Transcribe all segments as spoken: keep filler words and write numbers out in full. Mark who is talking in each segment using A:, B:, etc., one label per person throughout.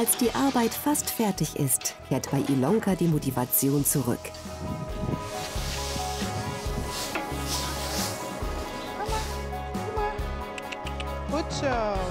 A: Als die Arbeit fast fertig ist, kehrt bei Ilonka die Motivation zurück.
B: Gut so.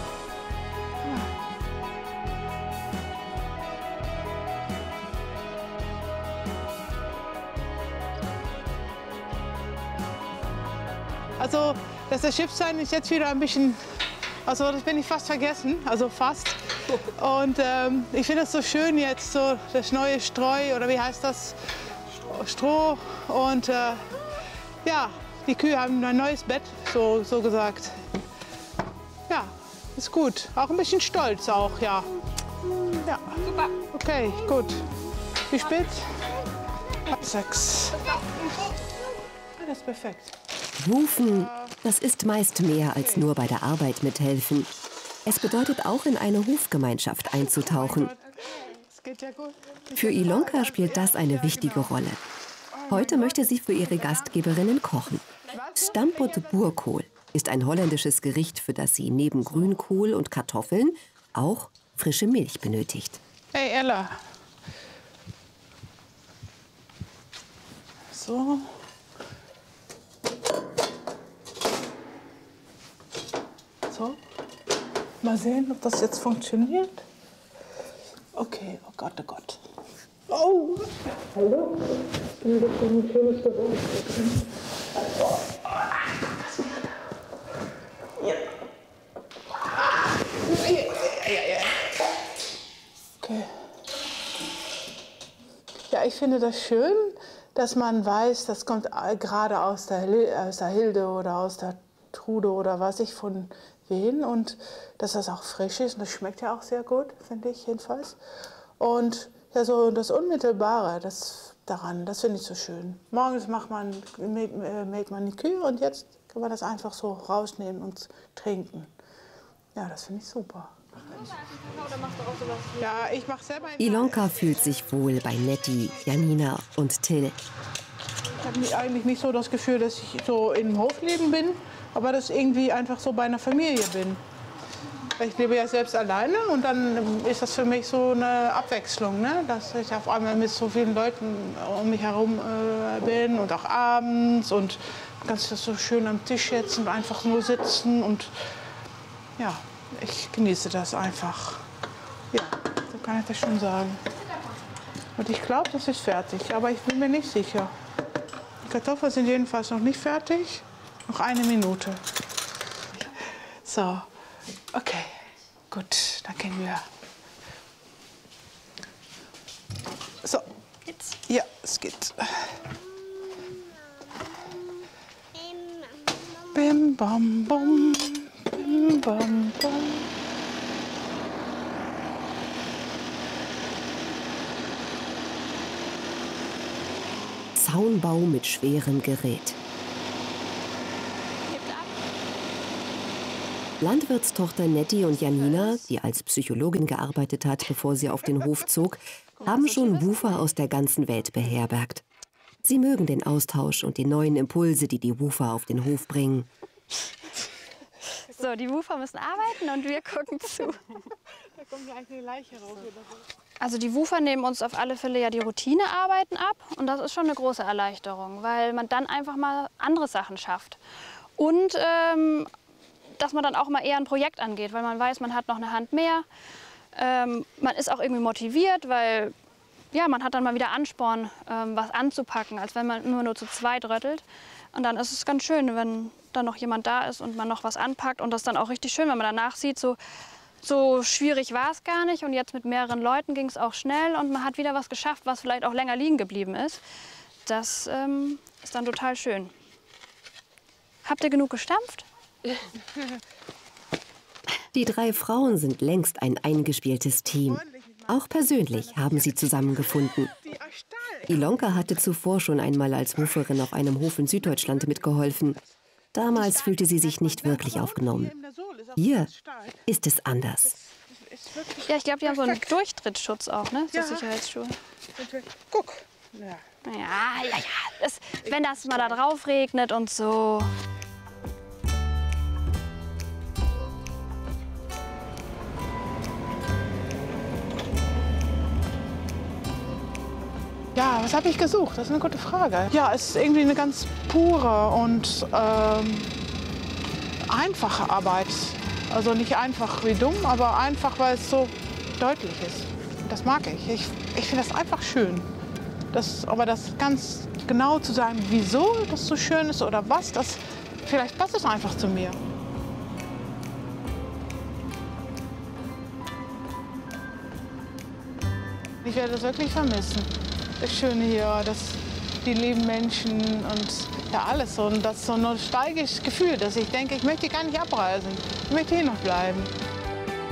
B: Also, das Schiffsein ist jetzt wieder ein bisschen, also das bin ich fast vergessen, also fast. Und ähm, ich finde es so schön jetzt, so das neue Streu, oder wie heißt das? Stroh. Und äh, ja, die Kühe haben ein neues Bett, so, so gesagt. Ja, ist gut. Auch ein bisschen stolz auch, ja. Ja. Super. Okay, gut. Wie spät? Ab sechs. Das ist perfekt.
A: Wufen, das ist meist mehr als nur bei der Arbeit mithelfen. Es bedeutet auch, in eine Hofgemeinschaft einzutauchen. Für Ilonka spielt das eine wichtige Rolle. Heute möchte sie für ihre Gastgeberinnen kochen. Stampot Boerkool ist ein holländisches Gericht, für das sie neben Grünkohl und Kartoffeln auch frische Milch benötigt.
B: Hey Ella. So. So. Mal sehen, ob das jetzt funktioniert. Okay, oh Gott, oh Gott. Oh! Hallo? Ich bin jetzt ein schönes Büro. Ja. Okay. Ja, ich finde das schön, dass man weiß, das kommt gerade aus der, aus der Hilde oder aus der Trude oder was ich von wen, und dass das auch frisch ist. Und das schmeckt ja auch sehr gut, finde ich jedenfalls. Und ja, so das Unmittelbare, das daran, das finde ich so schön. Morgens macht man, mäht man die Kühe und jetzt kann man das einfach so rausnehmen und trinken. Ja, das finde ich super. Ja, ich mache selber.
A: Ilonka fühlt sich wohl bei Nettie, Janina und Till.
B: Ich habe eigentlich nicht so das Gefühl, dass ich so im Hofleben bin, aber dass ich irgendwie einfach so bei einer Familie bin. Ich lebe ja selbst alleine und dann ist das für mich so eine Abwechslung, ne? Dass ich auf einmal mit so vielen Leuten um mich herum äh, bin und auch abends und kannst das so schön am Tisch jetzt und einfach nur sitzen und ja, ich genieße das einfach. Ja, so kann ich das schon sagen. Und ich glaube, das ist fertig, aber ich bin mir nicht sicher. Die Kartoffeln sind jedenfalls noch nicht fertig. Noch eine Minute. So, okay, gut, dann gehen wir. So, jetzt. Ja, es geht. Bim, bam, bum, bim, bam, bum.
A: Zaunbau mit schwerem Gerät. Landwirtstochter Nettie und Janina, die als Psychologin gearbeitet hat, bevor sie auf den Hof zog, haben schon Wufer aus der ganzen Welt beherbergt. Sie mögen den Austausch und die neuen Impulse, die die Wufer auf den Hof bringen.
C: So, die Wufer müssen arbeiten und wir gucken zu.
B: Da kommt ja eigentlich eine Leiche raus.
C: Also die Wufer nehmen uns auf alle Fälle ja die Routinearbeiten ab und das ist schon eine große Erleichterung, weil man dann einfach mal andere Sachen schafft. Und ähm, dass man dann auch mal eher ein Projekt angeht, weil man weiß, man hat noch eine Hand mehr. Ähm, man ist auch irgendwie motiviert, weil ja, man hat dann mal wieder Ansporn, ähm, was anzupacken, als wenn man immer nur zu zweit röttelt. Und dann ist es ganz schön, wenn dann noch jemand da ist und man noch was anpackt. Und das ist dann auch richtig schön, wenn man danach sieht, so, so schwierig war es gar nicht. Und jetzt mit mehreren Leuten ging es auch schnell und man hat wieder was geschafft, was vielleicht auch länger liegen geblieben ist. Das ähm, ist dann total schön. Habt ihr genug gestampft?
A: Die drei Frauen sind längst ein eingespieltes Team. Auch persönlich haben sie zusammengefunden. Ilonka hatte zuvor schon einmal als Wuferin auf einem Hof in Süddeutschland mitgeholfen. Damals fühlte sie sich nicht wirklich aufgenommen. Hier ist es anders.
C: Ja, ich glaube, die haben so einen Durchtrittsschutz auch, ne? So Sicherheitsschuhe.
B: Guck. Ja,
C: ja, ja. ja. Das, wenn das mal da drauf regnet und so.
B: Ja, was habe ich gesucht? Das ist eine gute Frage. Ja, es ist irgendwie eine ganz pure und ähm, einfache Arbeit. Also nicht einfach wie dumm, aber einfach, weil es so deutlich ist. Das mag ich. Ich, ich finde das einfach schön. Das, aber das ganz genau zu sagen, wieso das so schön ist oder was, das, vielleicht passt es einfach zu mir. Ich werde das wirklich vermissen. Das Schöne hier, das, die lieben Menschen und ja alles so. Und das ist so ein nostalgisches Gefühl, dass ich denke, ich möchte gar nicht abreisen. Ich möchte hier noch bleiben.